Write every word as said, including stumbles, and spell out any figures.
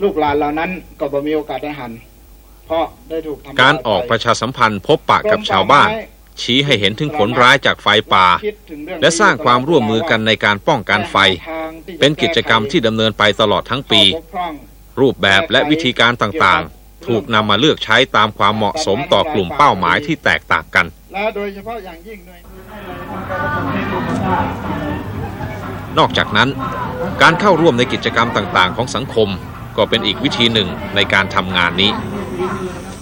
ลูกหลานเหล่านั้นก็บ่มีโอกาสได้หันเพราะได้ถูกทำลายการออกประชาสัมพันธ์พบปะกับชาวบ้านชี้ให้เห็นถึงผลร้ายจากไฟป่าและสร้างความร่วมมือกันในการป้องกันไฟเป็นกิจกรรมที่ดำเนินไปตลอดทั้งปีรูปแบบและวิธีการต่างๆถูกนำมาเลือกใช้ตามความเหมาะสมต่อกลุ่มเป้าหมายที่แตกต่างกันนอกจากนั้นการเข้าร่วมในกิจกรรมต่างๆของสังคมก็เป็นอีกวิธีหนึ่งในการทำงานนี้